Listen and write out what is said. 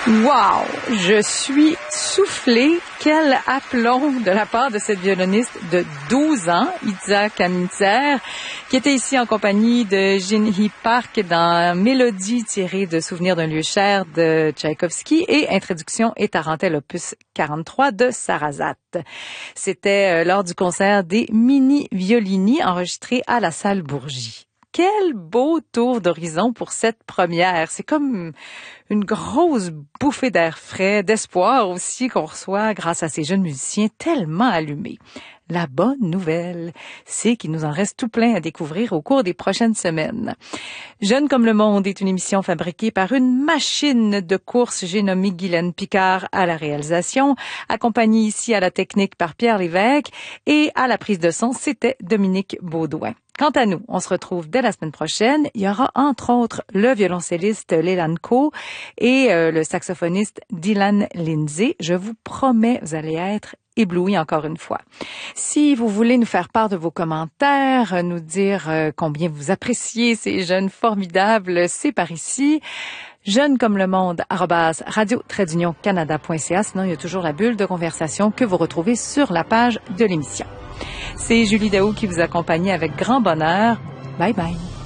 Wow! Je suis soufflée. Quel aplomb de la part de cette violoniste de 12 ans, Itzhak Kaminzer, qui était ici en compagnie de Jin-Hee Park dans Mélodie tirée de Souvenirs d'un lieu cher de Tchaïkovski et Introduction et Tarentelle opus 43 de Sarasate. C'était lors du concert des Mini Violini enregistré à la salle Bourgie. Quel beau tour d'horizon pour cette première. C'est comme une grosse bouffée d'air frais, d'espoir aussi qu'on reçoit grâce à ces jeunes musiciens tellement allumés. La bonne nouvelle, c'est qu'il nous en reste tout plein à découvrir au cours des prochaines semaines. Jeune comme le monde est une émission fabriquée par une machine de course. J'ai nommé Guylaine Picard à la réalisation, accompagnée ici à la technique par Pierre Lévesque et à la prise de son, c'était Dominique Baudouin. Quant à nous, on se retrouve dès la semaine prochaine. Il y aura entre autres le violoncelliste Leland Coe et le saxophoniste Dylan Lindsay. Je vous promets, vous allez être ébloui encore une fois. Si vous voulez nous faire part de vos commentaires, nous dire combien vous appréciez ces jeunes formidables, c'est par ici. jeunescommeLemonde @radio-canada.ca. Sinon, il y a toujours la bulle de conversation que vous retrouvez sur la page de l'émission. C'est Julie Daou qui vous accompagne avec grand bonheur. Bye bye.